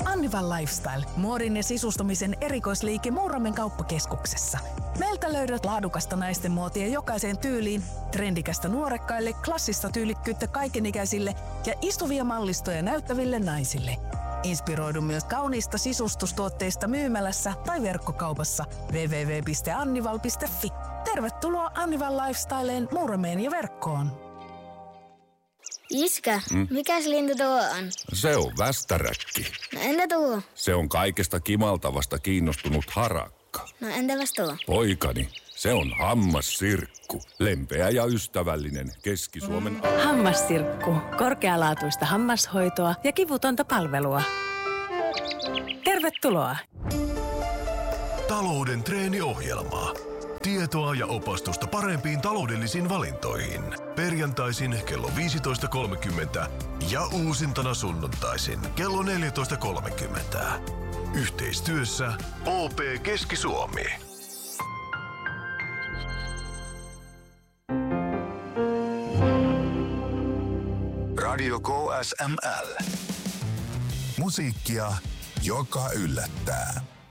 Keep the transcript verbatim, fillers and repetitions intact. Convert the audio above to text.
Annival Lifestyle, muodin ja sisustamisen erikoisliike Muurame kauppakeskuksessa. Meiltä löydät laadukasta naisten muotia jokaiseen tyyliin, trendikästä nuorekkaille, klassista tyylikkyyttä kaikenikäisille ja istuvia mallistoja näyttäville naisille. Inspiroidu myös kauniista sisustustuotteista myymälässä tai verkkokaupassa double-u double-u double-u piste annival piste fi. Tervetuloa Annival Lifestyleen, Muurameen ja verkkoon. Iskä, mm? mikäs lintu tuo on? Se on västäräkki. No entä tuo? Se on kaikesta kimaltavasta kiinnostunut harakka. No entäpäs tuo? Poikani, se on hammassirkku. Lempeä ja ystävällinen Keski-Suomen... Hammassirkku. Korkealaatuista hammashoitoa ja kivutonta palvelua. Tervetuloa! Talouden treeniohjelma. Tietoa ja opastusta parempiin taloudellisiin valintoihin. Perjantaisin kello viisitoista kolmekymmentä ja uusintana sunnuntaisin kello neljätoista kolmekymmentä. Yhteistyössä O P Keski-Suomi. Radio K S M L. Musiikkia, joka yllättää.